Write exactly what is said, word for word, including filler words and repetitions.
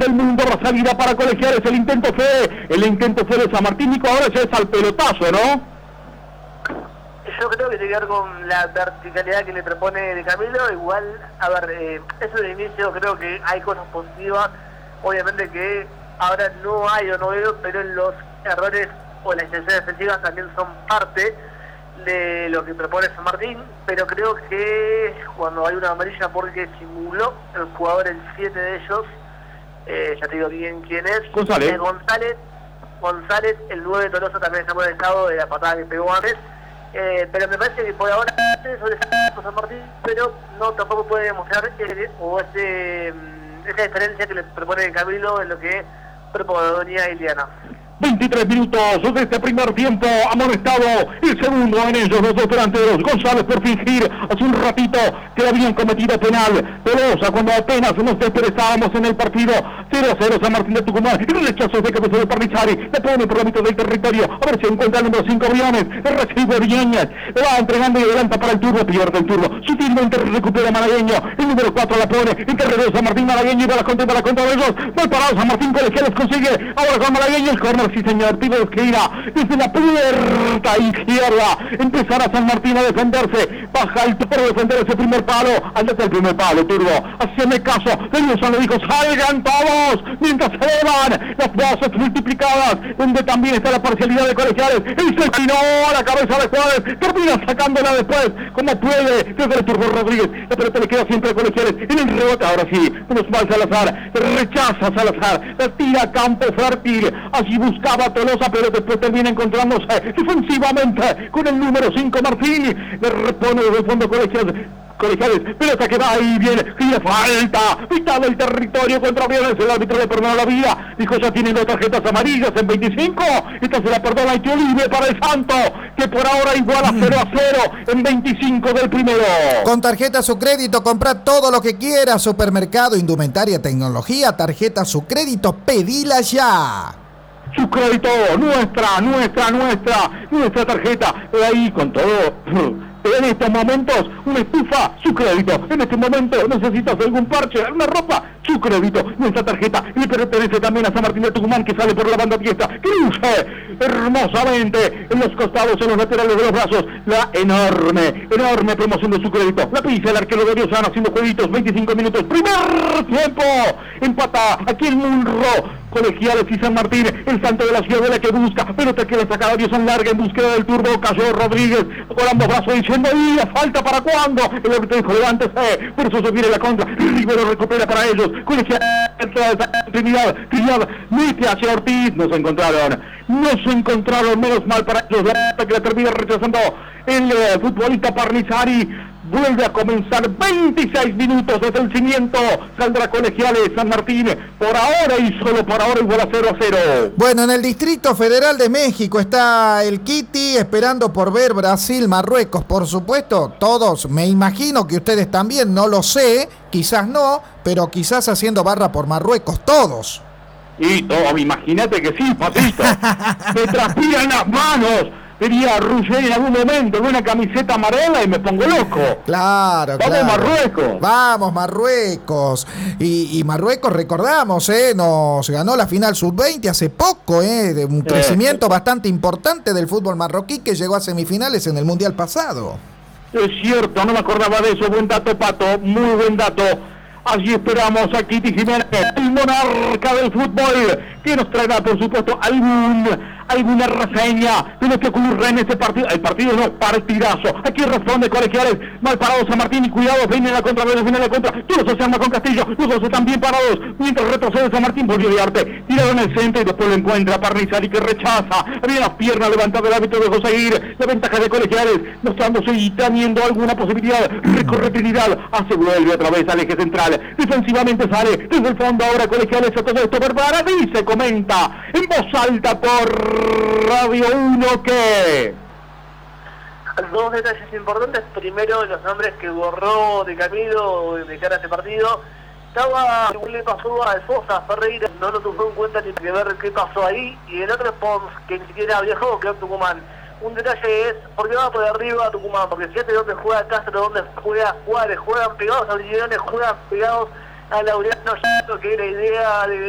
del mundo. La salida para Colegiales, el intento fue, el intento fue de San Martín, Nico, ahora ya es al pelotazo, ¿no? Yo creo que tiene que ver con la verticalidad que le propone de Camilo. Igual, a ver, eh, eso de inicio creo que hay cosas positivas. Obviamente que ahora no hay o no veo, pero los errores o las intenciones defensivas también son parte de lo que propone San Martín. Pero creo que cuando hay una amarilla porque simuló el jugador, el siete de ellos, eh, ya te digo bien quién es, González. Eh, González, González, el nueve de Tolosa también está molestado de la patada que pegó antes. Eh, pero me parece que por ahora sobre San Martín, pero no tampoco puede demostrar ese, o ese, esa diferencia que le propone Camilo en lo que proponía Iliana. veintitrés minutos de este primer tiempo, amonestado el segundo en ellos, los dos delanteros. González por fingir hace un ratito que habían cometido penal. Tolosa, cuando apenas nos desperezábamos en el partido, cero a cero San Martín de Tucumán. El rechazo de cabeza de Parnizari, le pone por la mitad del territorio, a ver si encuentra el número cinco Briones, le recibe Viñas, le va entregando y adelanta para el turbo, pierde el turbo, sutilmente recupera Malagueño, el número cuatro la pone, en carrera San Martín, Malagueño y va a la contra, para la contra de ellos, mal parado San Martín, Colegiales consigue, ahora con Malagueño, el corner, sí señor, tiro de esquina, desde la puerta izquierda, empezará San Martín a defenderse, baja el por defender ese primer palo, andate el primer palo, turbo, haceme caso, Danielson le dijo, salgan todos, mientras se elevan las voces multiplicadas, donde también está la parcialidad de Colegiales, y se tiró a la cabeza de Juárez, termina sacándola después, como puede, desde el turbo Rodríguez, la pelota le queda siempre a Colegiales, en el rebote, ahora sí, menos mal Salazar, rechaza Salazar, la tira a campo fértil, allí buscaba Tolosa, pero después termina encontrándose defensivamente con el número cinco Martín, le repone desde el fondo Colegiales, Colegiales, pelota que va ahí, viene, y le falta, mitad del territorio contra Briones, el árbitro le perdonó la vida, dijo ya tienen dos tarjetas amarillas en veinticinco, esta se la perdona y Olive para el Santo, que por ahora iguala cero a cero en veinticinco del primero. Con tarjeta Su Crédito, compra todo lo que quieras, supermercado, indumentaria, tecnología, tarjeta Su Crédito, pedila ya. Su Crédito, nuestra, nuestra, nuestra, nuestra tarjeta, ahí con todo. En estos momentos, una estufa, Su Crédito. En este momento, necesitas algún parche, alguna ropa, Su Crédito. Nuestra tarjeta le pertenece también a San Martín de Tucumán, que sale por la banda diestra, que luce hermosamente en los costados, en los laterales de los brazos. La enorme, enorme promoción de Su Crédito. La pisa el arquero de Diosano haciendo jueguitos, veinticinco minutos. Primer tiempo, empata aquí el Munro. Colegiales y San Martín, el Santo de la Ciudad de la que busca, pelota que la sacaba Diosán larga en búsqueda del turbo, cayó Rodríguez con ambos brazos diciendo, ¡y falta para cuándo! El árbitro dijo, levántese, por eso se viene la contra, Rivero recupera para ellos, Colegiales, Trinidad, Trinidad, mete hacia Ortiz, no se encontraron, no se encontraron, menos mal para ellos, la que la termina rechazando el eh, futbolista Parnizari. Vuelve a comenzar veintiséis minutos desde el cimiento. Saldrá Colegiales, San Martín, por ahora y solo por ahora igual a cero a cero. Bueno, en el Distrito Federal de México está el Kitty esperando por ver Brasil, Marruecos, por supuesto, todos, me imagino que ustedes también, no lo sé, quizás no, pero quizás haciendo barra por Marruecos, todos. Y todo, imagínate que sí, Patito. Me transpiran las manos. Diría Ruggeri en algún momento en una camiseta amarela y me pongo loco. Claro, Vamos claro. Marruecos. Vamos Marruecos. Y, y Marruecos, recordamos, eh, nos ganó la final sub veinte hace poco, eh, de un crecimiento eh. bastante importante del fútbol marroquí que llegó a semifinales en el Mundial pasado. Es cierto, no me acordaba de eso. Buen dato, Pato, muy buen dato. Allí esperamos a Kitty Jiménez, el monarca del fútbol, que nos traerá, por supuesto, algún, alguna reseña de lo que ocurre en este partido. El partido no, partidazo. Aquí responde Colegiales, mal parado San Martín y cuidado, viene la contra, viene la contra. Todos se arma con Castillo, los dos están bien parados. Mientras retrocede San Martín, volvió de arte. Tirado en el centro y después lo encuentra Parnizari, que rechaza. Había las piernas levantadas del árbitro de Joseguir. La ventaja de Colegiales, mostrándose y teniendo alguna posibilidad. Recorre Trinidad, hace vuelve otra vez al eje central. Defensivamente sale desde el fondo ahora Colegiales a todo esto prepara y se comenta en voz alta por Radio uno que dos detalles importantes. Primero, los nombres que borró de Camilo de cara a este partido. Estaba, le pasó a Alfosa Ferreira, no lo tuvo en cuenta ni que ver qué pasó ahí, y el otro es Pons, que ni siquiera viajó, quedó en Tucumán. Un detalle es, porque va por arriba a Tucumán, porque fíjate dónde juega Castro, dónde juega Juárez, juegan pegados a Brillones, juegan pegados a Laureano, que la idea de